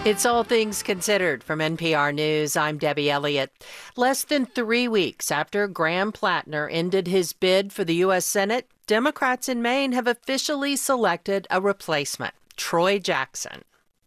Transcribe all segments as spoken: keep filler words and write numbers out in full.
It's All Things Considered from N P R News. I'm Debbie Elliott. Less than three weeks after Graham Plattner ended his bid for the U S Senate, Democrats in Maine have officially selected a replacement, Troy Jackson.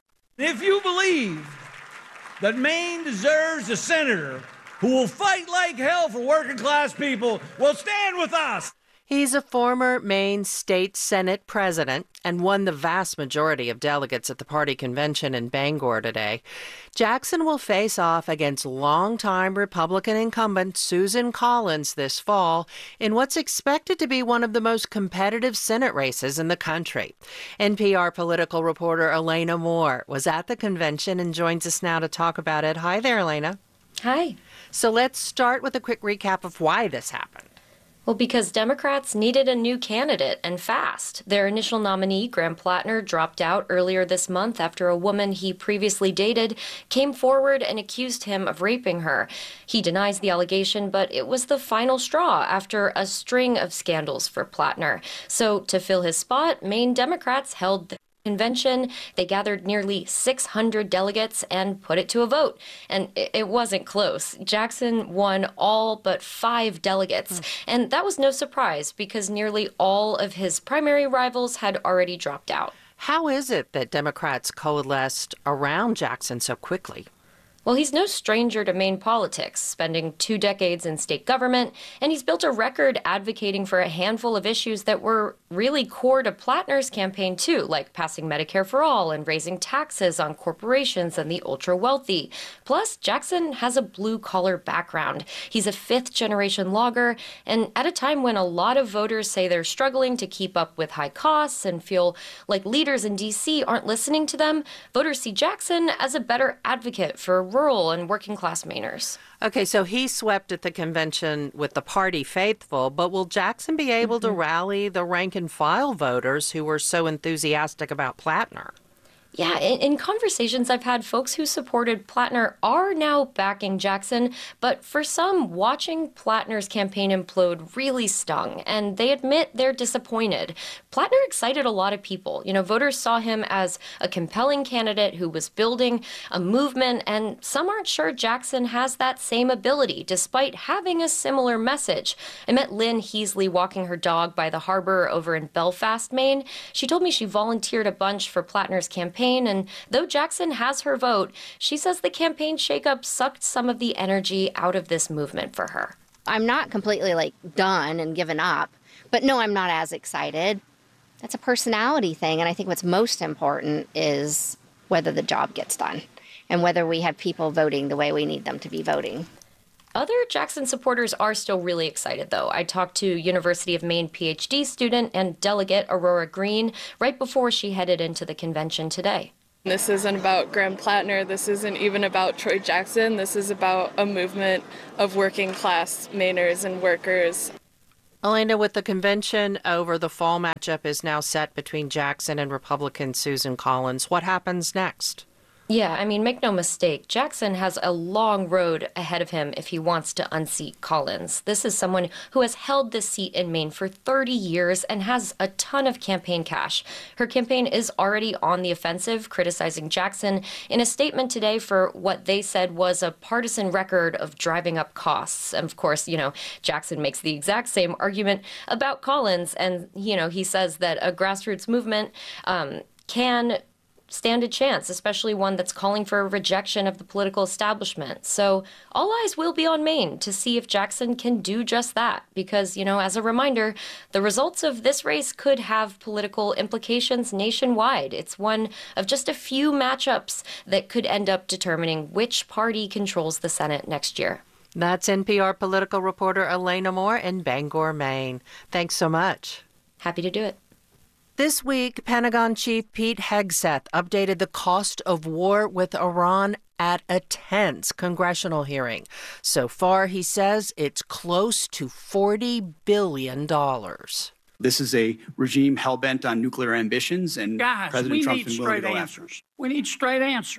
If you believe that Maine deserves a senator who will fight like hell for working class people, well, stand with us. He's a former Maine State Senate president and won the vast majority of delegates at the party convention in Bangor today. Jackson will face off against longtime Republican incumbent Susan Collins this fall in what's expected to be one of the most competitive Senate races in the country. N P R political reporter Elena Moore was at the convention and joins us now to talk about it. Hi there, Elena. Hi. So let's start with a quick recap of why this happened. Well, because Democrats needed a new candidate, and fast. Their initial nominee, Graham Plattner, dropped out earlier this month after a woman he previously dated came forward and accused him of raping her. He denies the allegation, but it was the final straw after a string of scandals for Plattner. So to fill his spot, Maine Democrats held the convention. They gathered nearly six hundred delegates and put it to a vote. And it wasn't close. Jackson won all but five delegates. Mm. And that was no surprise because nearly all of his primary rivals had already dropped out. How is it that Democrats coalesced around Jackson so quickly? Well, he's no stranger to Maine politics, spending two decades in state government, and he's built a record advocating for a handful of issues that were really core to Plattner's campaign, too, like passing Medicare for all and raising taxes on corporations and the ultra-wealthy. Plus, Jackson has a blue-collar background. He's a fifth-generation logger, and at a time when a lot of voters say they're struggling to keep up with high costs and feel like leaders in D C aren't listening to them, voters see Jackson as a better advocate for rural and working-class Mainers. Okay, so he swept at the convention with the party faithful, but will Jackson be able mm-hmm. to rally the rank-and-file voters who were so enthusiastic about Plattner? Yeah, in, in conversations I've had, folks who supported Plattner are now backing Jackson, but for some, watching Plattner's campaign implode really stung, and they admit they're disappointed. Plattner excited a lot of people. You know, voters saw him as a compelling candidate who was building a movement, and some aren't sure Jackson has that same ability, despite having a similar message. I met Lynn Heasley walking her dog by the harbor over in Belfast, Maine. She told me she volunteered a bunch for Plattner's campaign, and though Jackson has her vote, she says the campaign shakeup sucked some of the energy out of this movement for her. I'm not completely, like, done and given up, but no, I'm not as excited. That's a personality thing, and I think what's most important is whether the job gets done and whether we have people voting the way we need them to be voting. Other Jackson supporters are still really excited, though. I talked to University of Maine PhD student and delegate Aurora Green right before she headed into the convention today. This isn't about Graham Plattner. This isn't even about Troy Jackson. This is about a movement of working class Mainers and workers. Elena, with the convention over, the fall matchup is now set between Jackson and Republican Susan Collins. What happens next? Yeah, I mean, make no mistake, Jackson has a long road ahead of him if he wants to unseat Collins. This is someone who has held this seat in Maine for thirty years and has a ton of campaign cash. Her campaign is already on the offensive, criticizing Jackson in a statement today for what they said was a partisan record of driving up costs. And of course, you know, Jackson makes the exact same argument about Collins. And, you know, he says that a grassroots movement um, can stand a chance, especially one that's calling for a rejection of the political establishment. So all eyes will be on Maine to see if Jackson can do just that. Because, you know, as a reminder, the results of this race could have political implications nationwide. It's one of just a few matchups that could end up determining which party controls the Senate next year. That's N P R political reporter Elena Moore in Bangor, Maine. Thanks so much. Happy to do it. This week, Pentagon Chief Pete Hegseth updated the cost of war with Iran at a tense congressional hearing. So far, he says it's close to forty billion dollars. This is a regime hell-bent on nuclear ambitions, and Guys, President we Trump's need been willing to straight go answers. after. We need straight answers.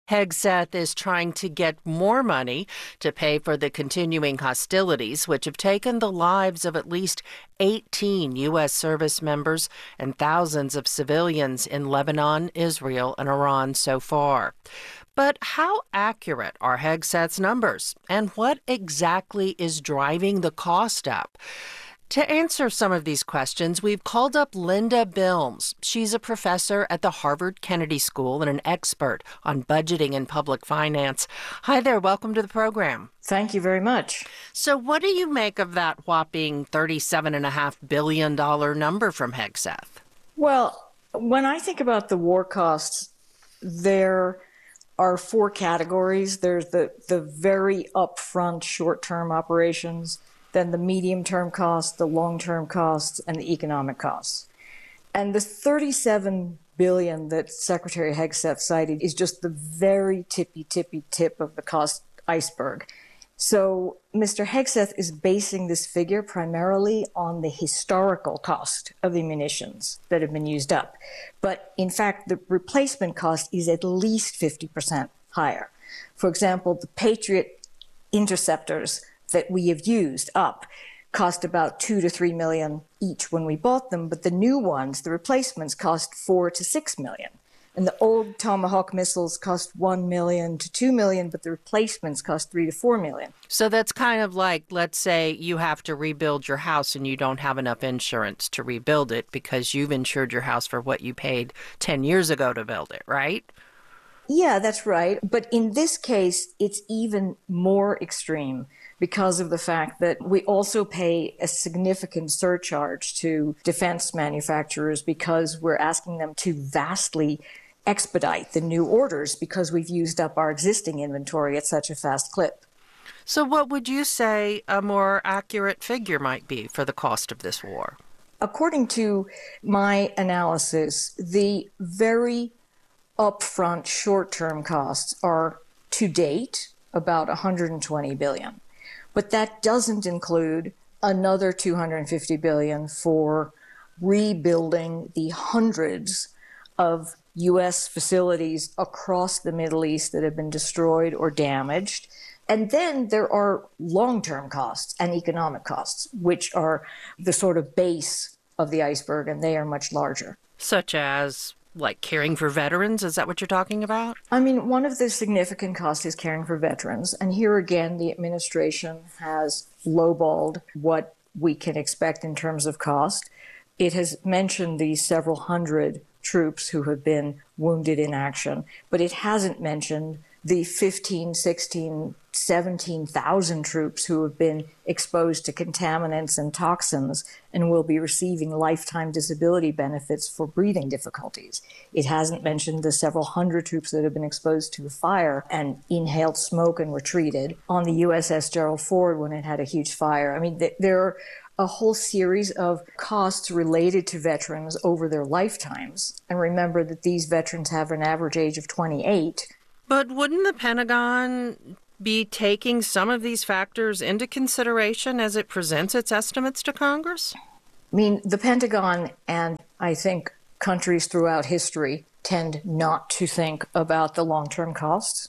Hegseth is trying to get more money to pay for the continuing hostilities, which have taken the lives of at least eighteen U S service members and thousands of civilians in Lebanon, Israel, and Iran so far. But how accurate are Hegseth's numbers, and what exactly is driving the cost up? To answer some of these questions, we've called up Linda Bilmes. She's a professor at the Harvard Kennedy School and an expert on budgeting and public finance. Hi there. Welcome to the program. Thank you very much. So what do you make of that whopping thirty-seven point five billion dollars number from Hegseth? Well, when I think about the war costs, there are four categories. There's the, the very upfront short-term operations, then the medium-term costs, the long-term costs, and the economic costs. And the thirty-seven billion dollars that Secretary Hegseth cited is just the very tippy, tippy tip of the cost iceberg. So Mister Hegseth is basing this figure primarily on the historical cost of the munitions that have been used up. But in fact, the replacement cost is at least fifty percent higher. For example, the Patriot interceptors that we have used up cost about two to three million each when we bought them, but the new ones, the replacements, cost four to six million. And the old Tomahawk missiles cost one million to two million, but the replacements cost three to four million. So that's kind of like, let's say you have to rebuild your house and you don't have enough insurance to rebuild it because you've insured your house for what you paid ten years ago to build it, right? Yeah, that's right. But in this case, it's even more extreme because of the fact that we also pay a significant surcharge to defense manufacturers because we're asking them to vastly expedite the new orders because we've used up our existing inventory at such a fast clip. So what would you say a more accurate figure might be for the cost of this war? According to my analysis, the very upfront short-term costs are, to date, about one hundred twenty billion dollars. But that doesn't include another two hundred fifty billion dollars for rebuilding the hundreds of U S facilities across the Middle East that have been destroyed or damaged. And then there are long-term costs and economic costs, which are the sort of base of the iceberg, and they are much larger. Such as, like, caring for veterans? Is that what you're talking about? I mean, one of the significant costs is caring for veterans. And here again, the administration has lowballed what we can expect in terms of cost. It has mentioned the several hundred troops who have been wounded in action, but it hasn't mentioned the fifteen, sixteen, seventeen thousand troops who have been exposed to contaminants and toxins and will be receiving lifetime disability benefits for breathing difficulties. It hasn't mentioned the several hundred troops that have been exposed to fire and inhaled smoke and were treated on the U S S Gerald Ford when it had a huge fire. I mean, th- there are a whole series of costs related to veterans over their lifetimes. And remember that these veterans have an average age of twenty-eight. But wouldn't the Pentagon be taking some of these factors into consideration as it presents its estimates to Congress? I mean, the Pentagon and I think countries throughout history tend not to think about the long-term costs.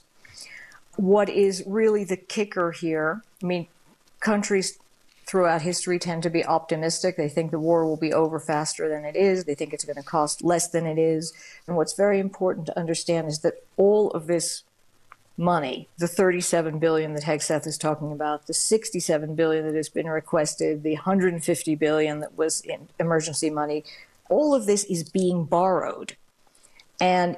What is really the kicker here, I mean, countries throughout history tend to be optimistic. They think the war will be over faster than it is. They think it's going to cost less than it is. And what's very important to understand is that all of this money, the thirty-seven billion dollars that Hegseth is talking about, the sixty-seven billion dollars that has been requested, the one hundred fifty billion dollars that was in emergency money, all of this is being borrowed. And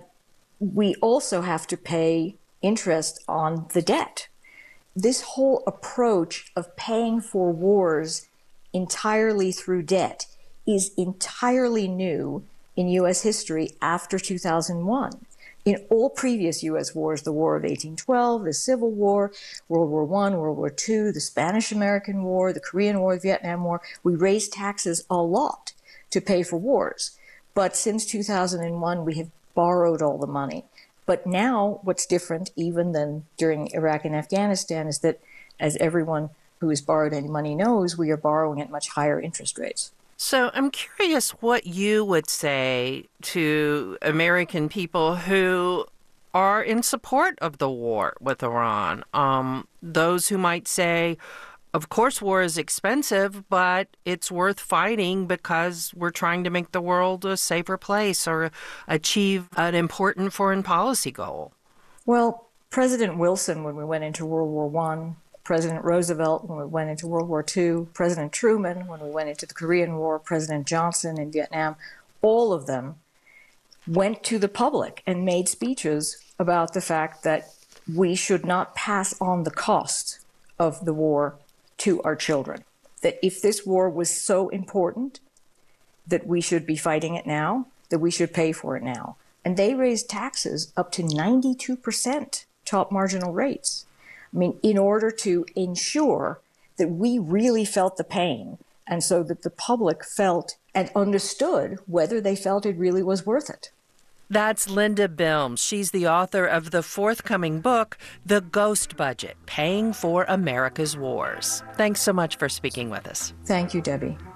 we also have to pay interest on the debt. This whole approach of paying for wars entirely through debt is entirely new in U S history after two thousand one. In all previous U S wars, the War of eighteen twelve, the Civil War, World War One, World War Two, the Spanish-American War, the Korean War, the Vietnam War, we raised taxes a lot to pay for wars. But since two thousand one, we have borrowed all the money. But now what's different even than during Iraq and Afghanistan is that, as everyone who has borrowed any money knows, we are borrowing at much higher interest rates. So I'm curious what you would say to American people who are in support of the war with Iran. Um, those who might say, of course, war is expensive, but it's worth fighting because we're trying to make the world a safer place or achieve an important foreign policy goal. Well, President Wilson, when we went into World War One, President Roosevelt, when we went into World War Two, President Truman, when we went into the Korean War, President Johnson in Vietnam, all of them went to the public and made speeches about the fact that we should not pass on the cost of the war to our children. That if this war was so important, that we should be fighting it now, that we should pay for it now. And they raised taxes up to ninety-two percent top marginal rates. I mean, in order to ensure that we really felt the pain, and so that the public felt and understood whether they felt it really was worth it. That's Linda Bilmes. She's the author of the forthcoming book, The Ghost Budget, Paying for America's Wars. Thanks so much for speaking with us. Thank you, Debbie.